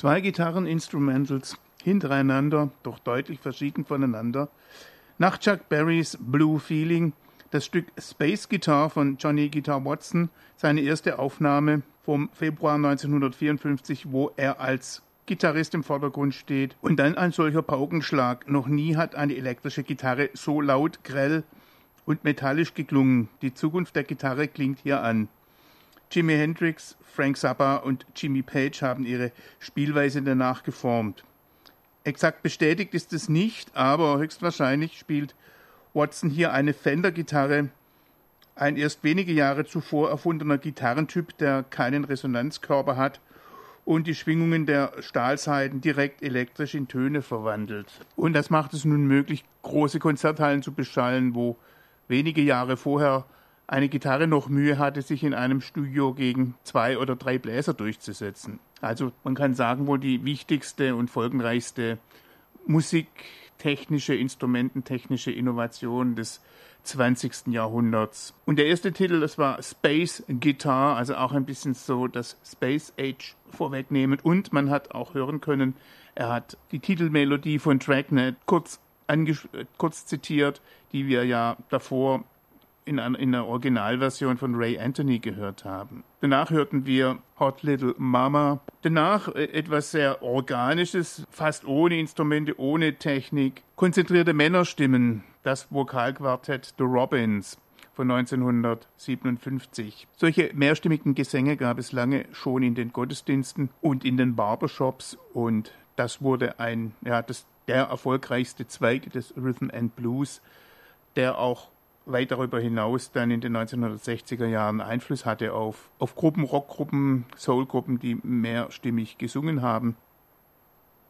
2 Gitarren-Instrumentals hintereinander, doch deutlich verschieden voneinander. Nach Chuck Berrys Blue Feeling das Stück Space Guitar von Johnny Guitar Watson, seine erste Aufnahme vom Februar 1954, wo er als Gitarrist im Vordergrund steht. Und dann ein solcher Paukenschlag. Noch nie hat eine elektrische Gitarre so laut, grell und metallisch geklungen. Die Zukunft der Gitarre klingt hier an. Jimi Hendrix, Frank Zappa und Jimmy Page haben ihre Spielweise danach geformt. Exakt bestätigt ist es nicht, aber höchstwahrscheinlich spielt Watson hier eine Fender-Gitarre, ein erst wenige Jahre zuvor erfundener Gitarrentyp, der keinen Resonanzkörper hat und die Schwingungen der Stahlsaiten direkt elektrisch in Töne verwandelt. Und das macht es nun möglich, große Konzerthallen zu beschallen, wo wenige Jahre vorher eine Gitarre noch Mühe hatte, sich in einem Studio gegen 2 oder 3 Bläser durchzusetzen. Also man kann sagen, wohl die wichtigste und folgenreichste musiktechnische, instrumententechnische Innovation des 20. Jahrhunderts. Und der erste Titel, das war Space Guitar, also auch ein bisschen so das Space Age vorwegnehmend. Und man hat auch hören können, er hat die Titelmelodie von Dragnet kurz zitiert, die wir ja davor in der Originalversion von Ray Anthony gehört haben. Danach hörten wir Hot Little Mama. Danach etwas sehr Organisches, fast ohne Instrumente, ohne Technik. Konzentrierte Männerstimmen, das Vokalquartett The Robins von 1957. Solche mehrstimmigen Gesänge gab es lange schon in den Gottesdiensten und in den Barbershops und das wurde der erfolgreichste Zweig des Rhythm and Blues, der auch weit darüber hinaus dann in den 1960er Jahren Einfluss hatte auf Gruppen, Rockgruppen, Soulgruppen, die mehrstimmig gesungen haben.